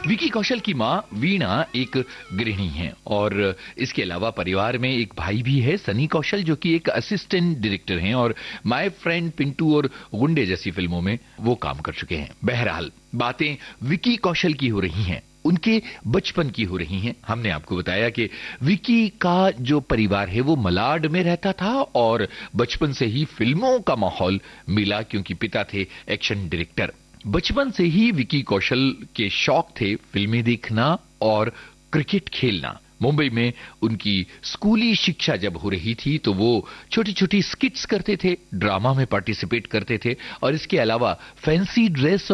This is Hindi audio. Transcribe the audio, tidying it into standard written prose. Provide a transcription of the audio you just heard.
विकी कौशल की मां वीणा एक गृहिणी हैं और इसके अलावा परिवार में एक भाई भी है सनी कौशल, जो कि एक असिस्टेंट डायरेक्टर हैं और माय फ्रेंड पिंटू और गुंडे जैसी फिल्मों में वो काम कर चुके हैं। बहरहाल बातें विकी कौशल की हो रही हैं, उनके बचपन की हो रही हैं। हमने आपको बताया कि विकी का जो परिवार है वो मलाड में रहता था और बचपन से ही फिल्मों का माहौल मिला क्योंकि पिता थे एक्शन डायरेक्टर। बचपन से ही विकी कौशल के शौक थे फिल्में देखना और क्रिकेट खेलना। मुंबई में उनकी स्कूली शिक्षा जब हो रही थी तो वो छोटी छोटी स्किट्स करते थे, ड्रामा में पार्टिसिपेट करते थे और इसके अलावा फैंसी ड्रेस